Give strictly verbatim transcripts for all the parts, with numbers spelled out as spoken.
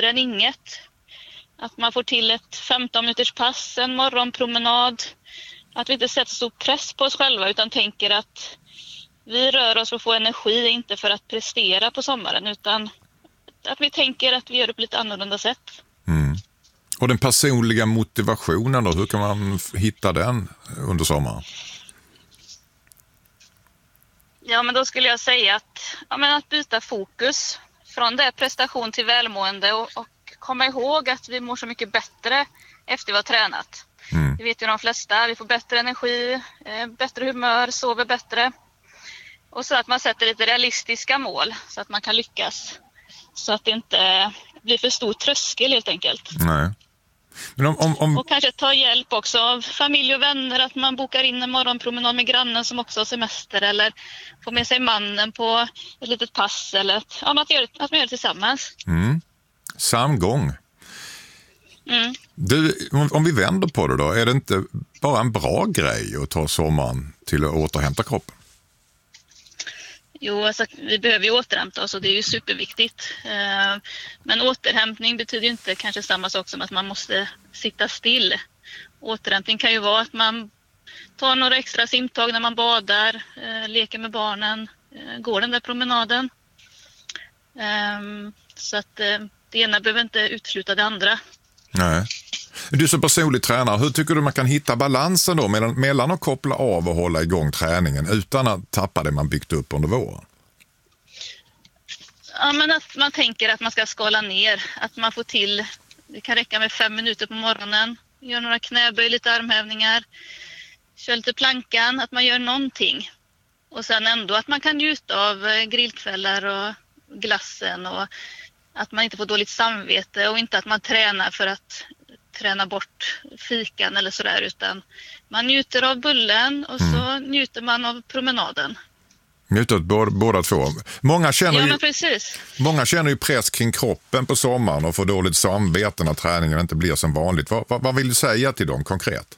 bättre än inget. Att man får till ett femton minuters pass, en morgonpromenad. Att vi inte sätter stor press på oss själva utan tänker att vi rör oss för att få energi, inte för att prestera på sommaren, utan att vi tänker att vi gör det på lite annorlunda sätt. Mm. Och den personliga motivationen då, hur kan man hitta den under sommaren? Ja, men då skulle jag säga att, ja, men att byta fokus från det prestation till välmående och, och komma ihåg att vi mår så mycket bättre efter vi har tränat. Mm. Det vet ju de flesta, vi får bättre energi, eh, bättre humör, sover bättre. Och så att man sätter lite realistiska mål så att man kan lyckas. Så att det inte blir för stor tröskel helt enkelt. Nej. Men om, om, om... Och kanske ta hjälp också av familj och vänner, att man bokar in en morgonpromenad med grannen som också har semester, eller får med sig mannen på ett litet pass, eller att, ja, att, göra, att man gör det tillsammans. Mm. Samgång. Mm. Du, om, om vi vänder på det då, är det inte bara en bra grej att ta sommaren till att återhämta kroppen? Jo, alltså, vi behöver ju återhämta oss och det är ju superviktigt. Eh, men återhämtning betyder ju inte kanske samma sak som att man måste sitta still. Återhämtning kan ju vara att man tar några extra simtag när man badar, eh, leker med barnen, eh, går den där promenaden. Eh, så att eh, det ena behöver inte utesluta det andra. Nej. Du som personlig tränare, hur tycker du man kan hitta balansen då mellan, mellan att koppla av och hålla igång träningen utan att tappa det man byggt upp under våren? Ja, men att man tänker att man ska skala ner, att man får till, det kan räcka med fem minuter på morgonen, gör några knäböj, lite armhävningar, kör lite plankan, att man gör någonting. Och sen ändå att man kan njuta av grillkvällar och glassen och att man inte får dåligt samvete och inte att man tränar för att träna bort fikan eller sådär, utan man njuter av bullen och så mm. njuter man av promenaden. Njuter båda, båda två. Många känner, ja, ju, men precis. många känner ju press kring kroppen på sommaren och får dåligt samvete när träningen inte blir som vanligt. Vad, vad, vad vill du säga till dem konkret?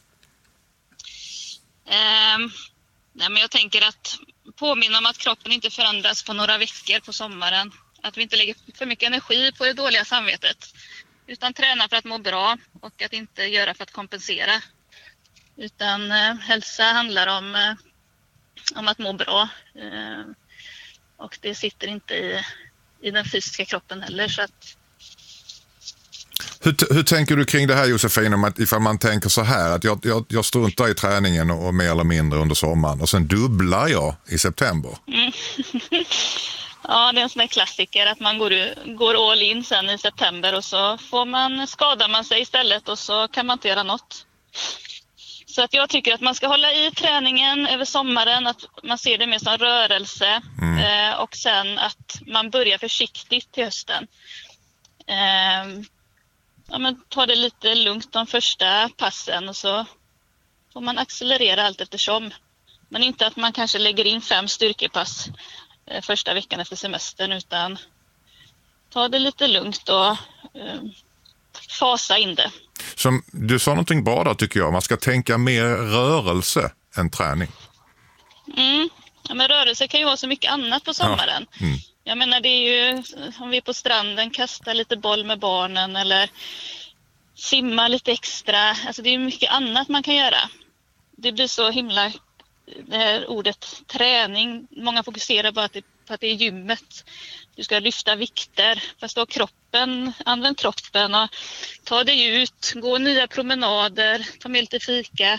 Um, nej, men jag tänker att påminna om att kroppen inte förändras på några veckor på sommaren. Att vi inte lägger för mycket energi på det dåliga samvetet. Utan träna för att må bra och att inte göra för att kompensera. Utan eh, hälsa handlar om, eh, om att må bra. Eh, och det sitter inte i, i den fysiska kroppen heller. Så att... hur, hur tänker du kring det här, Josefin, om att ifall man tänker så här att jag, jag, jag struntar i träningen och, och mer eller mindre under sommaren och sen dubblar jag i september? Mm. Ja, det är en sån där klassiker att man går, går all in sen i september och så får man, skadar man sig istället och så kan man inte göra något. Så att jag tycker att man ska hålla i träningen över sommaren, att man ser det mer som rörelse mm. eh, och sen att man börjar försiktigt till hösten. Eh, ja, men ta det lite lugnt de första passen och så får man accelerera allt eftersom. Men inte att man kanske lägger in fem styrkepass första veckan efter semestern, utan ta det lite lugnt och eh, fasa in det. Som du sa någonting bra där, tycker jag. Man ska tänka mer rörelse än träning. Mm. Ja, men rörelse kan ju vara så mycket annat på sommaren. Ja. Mm. Jag menar, det är ju om vi är på stranden, kasta lite boll med barnen eller simma lite extra. Alltså det är mycket annat man kan göra. Det blir så himla, det här ordet träning, många fokuserar bara på att det är gymmet. Du ska lyfta vikter, fast då kroppen, använd kroppen och ta dig ut, gå nya promenader, ta med lite fika.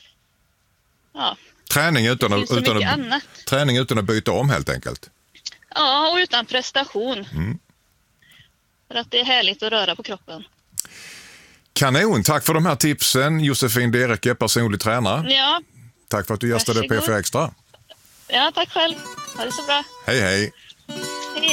Ja. Träning utan att, utan att, annat. träning utan att byta om helt enkelt. Ja, och utan prestation. Mm. För att det är härligt att röra på kroppen. Kanon, tack för de här tipsen. Josefin Dereke, personlig tränare. Ja. Tack för att du gästade P F Extra. Ja, tack själv. Ha det så bra. Hej, hej.